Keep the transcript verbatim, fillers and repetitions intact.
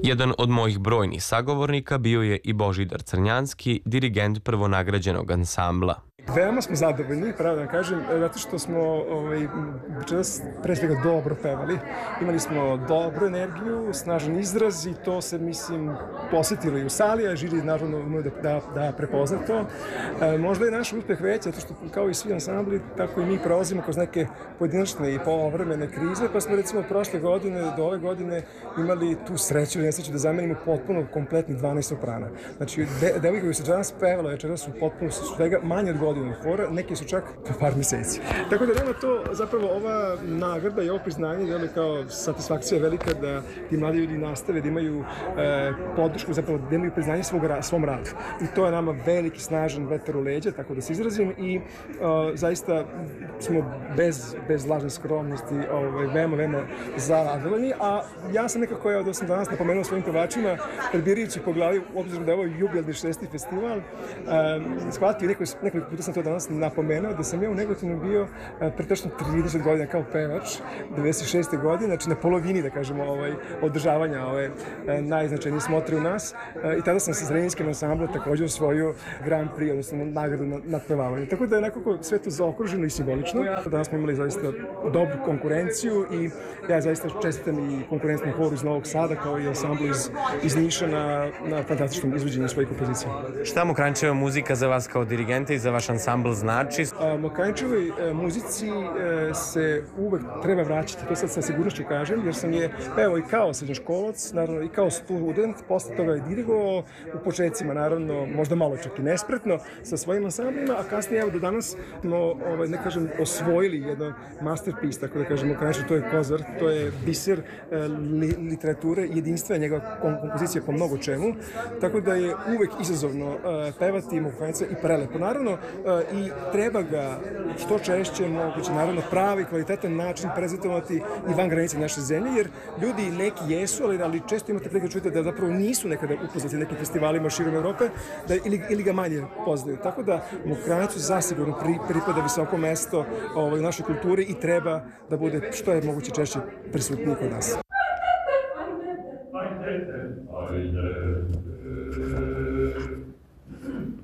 Jedan od mojih brojnih sagovornika bio je i Božidar Crnjanski, dirigent prvonagrađenog ansambla. Veoma smo zadovoljni, pravo da vam kažem, zato što smo ovaj, večeras pre svega dobro pevali. Imali smo dobru energiju, snažan izraz i to se, mislim, posjetilo i u sali, a žiri naravno umeo da, da, da prepozna to. E, možda je naš uspeh veći, zato što kao i svi ansambli, tako i mi prolazimo kroz neke pojedinačne i povremene krize, pa smo recimo od prošle godine do ove godine imali tu sreću i nesreću da zamenimo potpuno kompletnih dvanaest soprana. Znači, de, devojke koji su danas pevala večeras su potpuno svega manje od godinu hora, neki su čak po par meseci. Tako da nama to, zapravo ova nagrada i ovo priznanje je kao satisfakcija velika da ti mladi ljudi nastave, da imaju e, podršku, zapravo da imaju priznanje svog, svom radu. I to je nama veliki, snažan vetar u leđa, tako da se izrazim i e, zaista smo bez, bez lažne skromnosti ovaj, veoma, veoma zadovoljni, a ja sam nekako, evo da sam danas napomenuo svojim pevačima, prebirajući po glavi, obzirom da je ovo jubilarni šesti festival, e, shvatio nekoliko, nekoliko puta sam to danas napomenuo, da sam ja u Negotinu bio pre tačno trideset godina kao pevač, devedeset šeste godine, znači na polovini, da kažemo, ovaj, održavanja ove najznačajnije smotre u nas. I tada sam sa Zrenjskim ansamblom također osvojio Grand Prix, odnosno nagradu na, na pevavanju. Tako da je nekako sve to zaokruženo i simbolično. Danas smo imali zaista dobru konkurenciju i ja zaista čestitam i konkurentnom horu iz Novog Sada, kao i ansamblu iz, iz Niša na, na fantastičnom izvođenju svojih kompozicija. Šta Mokranjčeva muzika za vas kao dirigenta i za vaš ansambl znači? Mokranjčevoj muzici e, se uvek treba vraćati, to sad sa sigurnošću kažem, jer sam je pevao i kao srednjoškolac, naravno i kao student, posle toga je dirigovao u početcima, naravno, možda malo čak i nespretno sa svojim ansamblima, a kasnije, evo do danas smo, ovaj, ne kažem, osvojili jedan masterpiece, tako da kažem, Mokranjčev, to je kozar, to je biser e, li, literature, jedinstvena njegova kompozicija po mnogo čemu, tako da je uvek izazovno e, pevati Mokranjca i prelepo. Naravno, i treba ga što češće moguće, naravno pravi, kvalitetan način prezentovati i van granice naše zemlje, jer ljudi neki jesu, ali, ali često imate prilike čujete da zapravo nisu nekada upoznati nekim festivalima širom Evrope, da, ili, ili ga manje poznaju. Tako da Mokranjcu zasigurno pri, pripada visoko mesto ovaj, u našoj kulturi i treba da bude što je moguće češće prisutniji kod nas.